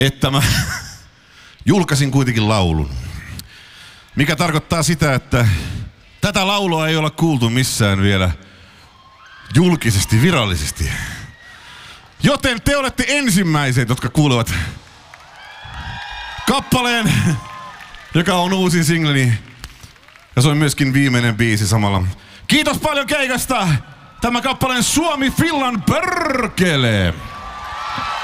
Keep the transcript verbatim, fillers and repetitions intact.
että mä julkaisin kuitenkin laulun. Mikä tarkoittaa sitä, että tätä laulua ei olla kuultu missään vielä julkisesti, virallisesti. Joten te olette ensimmäiset, jotka kuulevat kappaleen, joka on uusin singleni. Ja se on myöskin viimeinen biisi samalla. Kiitos paljon keikasta! Tämä kappaleen Suomi Finland perkele!